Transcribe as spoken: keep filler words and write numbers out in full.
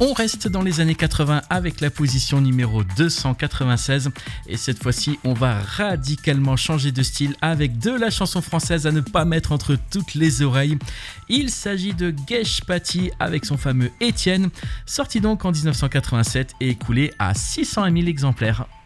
On reste dans les années quatre-vingts avec la position numéro deux cent quatre-vingt-seize et cette fois-ci on va radicalement changer de style avec de la chanson française à ne pas mettre entre toutes les oreilles. Il s'agit de Gesh Patti avec son fameux Étienne, sorti donc en dix-neuf cent quatre-vingt-sept et écoulé à six cent un mille exemplaires.